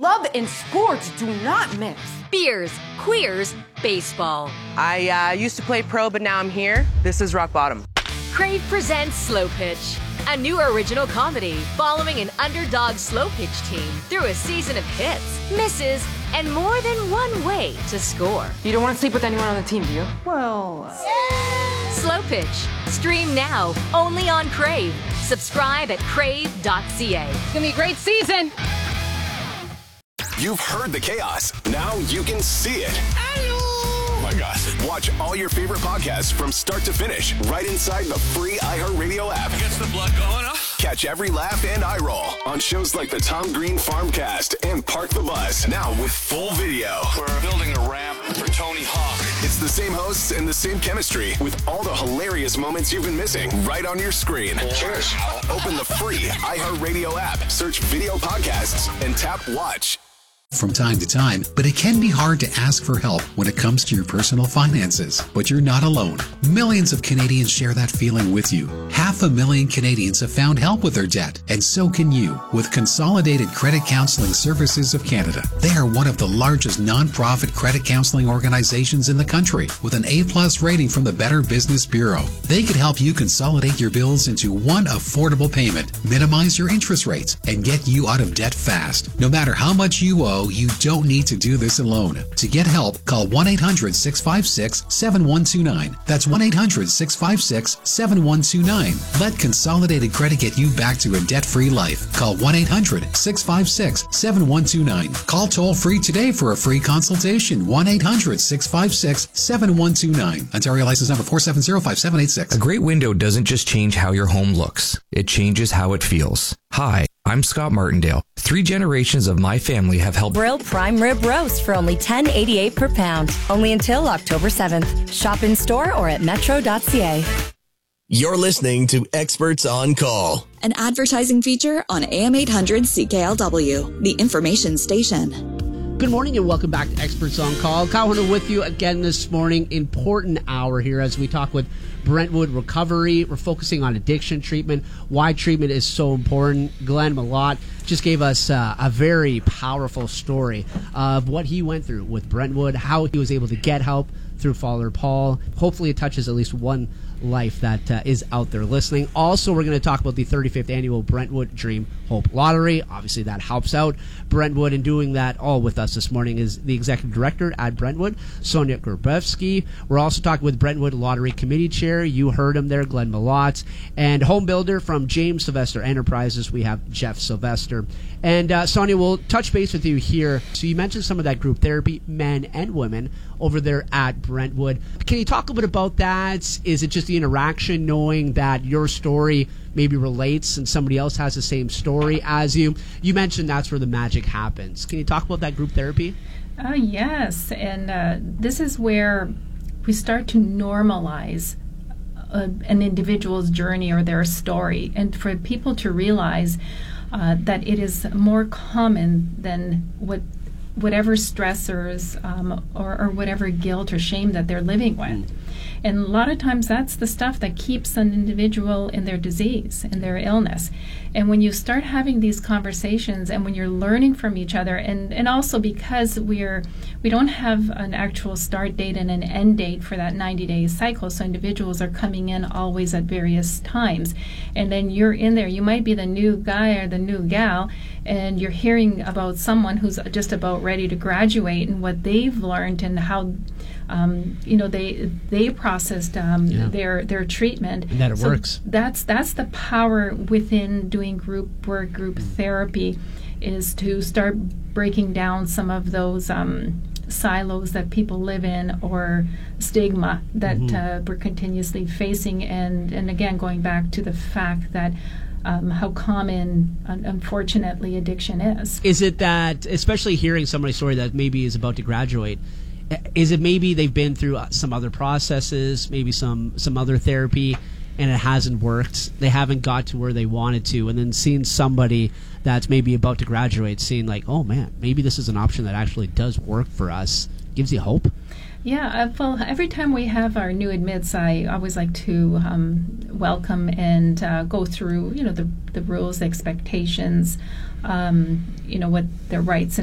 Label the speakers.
Speaker 1: Love and sports do not mix.
Speaker 2: Beers, queers, baseball.
Speaker 3: I used to play pro, but now I'm here. This is rock bottom.
Speaker 2: Crave presents Slow Pitch, a new original comedy following an underdog slow pitch team through a season of hits, misses, and more than one way to score.
Speaker 1: You don't want to sleep with anyone on the team, do you? Well...
Speaker 2: Slow Pitch. Stream now, only on Crave. Subscribe at crave.ca.
Speaker 1: It's gonna be a great season.
Speaker 4: You've heard the chaos. Now you can see it. Oh my gosh. Watch all your favorite podcasts from start to finish right inside the free iHeartRadio app.
Speaker 5: Gets the blood going, huh?
Speaker 4: Catch every laugh and eye roll on shows like the Tom Green Farmcast and Park the Bus. Now with full video.
Speaker 5: We're building a ramp for Tony Hawk.
Speaker 4: It's the same hosts and the same chemistry with all the hilarious moments you've been missing right on your screen.
Speaker 5: Cheers.
Speaker 4: Open the free iHeartRadio app, search video podcasts, and tap watch.
Speaker 6: From time to time, but it can be hard to ask for help when it comes to your personal finances. But you're not alone. Millions of Canadians share that feeling with you. 500,000 Canadians have found help with their debt, and so can you with Consolidated Credit Counseling Services of Canada. They are one of the largest non-profit credit counseling organizations in the country with an A+ rating from the Better Business Bureau. They could help you consolidate your bills into one affordable payment, minimize your interest rates, and get you out of debt fast. No matter how much you owe, you don't need to do this alone. To get help, call 1-800-656-7129. That's 1-800-656-7129. Let Consolidated Credit get you back to a debt-free life. Call 1-800-656-7129. Call toll-free today for a free consultation. 1-800-656-7129. Ontario license number 4705786.
Speaker 7: A great window doesn't just change how your home looks. It changes how it feels. Hi, I'm Scott Martindale. 3 generations of my family have helped
Speaker 8: grill prime rib roast for only $10.88 per pound. Only until October 7th. Shop in store or at metro.ca.
Speaker 9: You're listening to Experts on Call,
Speaker 10: an advertising feature on AM 800 CKLW, the information station.
Speaker 11: Good morning and welcome back to Experts on Call. Kyle Hunter with you again this morning. Important hour here as we talk with Brentwood Recovery. We're focusing on addiction treatment, why treatment is so important. Glenn Malott just gave us a very powerful story of what he went through with Brentwood, how he was able to get help through Father Paul. Hopefully it touches at least one life that is out there listening. Also, we're going to talk about the 35th annual Brentwood Dream Hope Lottery. Obviously, that helps out Brentwood, and doing that all with us this morning is the executive director at Brentwood, Sonia Grabowski. We're also talking with Brentwood Lottery Committee Chair. You heard him there, Glenn Malott. And home builder from James Sylvester Enterprises, we have Jeff Sylvester. And Sonia, we'll touch base with you here. So you mentioned some of that group therapy, men and women, over there at Brentwood. Can you talk a bit about that? Is it just the interaction, knowing that your story maybe relates and somebody else has the same story as you? You mentioned that's where the magic happens. Can you talk about that group therapy?
Speaker 12: Yes, and this is where we start to normalize an individual's journey or their story, and for people to realize that it is more common than whatever stressors or whatever guilt or shame that they're living with. And a lot of times that's the stuff that keeps an individual in their disease, in their illness. And when you start having these conversations and when you're learning from each other, and also because we don't have an actual start date and an end date for that 90-day cycle, so individuals are coming in always at various times. And then you're in there. You might be the new guy or the new gal, and you're hearing about someone who's just about ready to graduate and what they've learned and how they processed their treatment,
Speaker 11: and that it works.
Speaker 12: That's the power within doing group work, group therapy, is to start breaking down some of those silos that people live in, or stigma that we're continuously facing, and again going back to the fact that how common, unfortunately, addiction is.
Speaker 11: Is it that, especially hearing somebody's story that maybe is about to graduate, is it maybe they've been through some other processes, maybe some other therapy, and it hasn't worked? They haven't got to where they wanted to, and then seeing somebody that's maybe about to graduate, seeing like, oh man, maybe this is an option that actually does work for us, gives you hope?
Speaker 12: Yeah, well, every time we have our new admits, I always like to welcome and go through, the rules, the expectations, what their rights and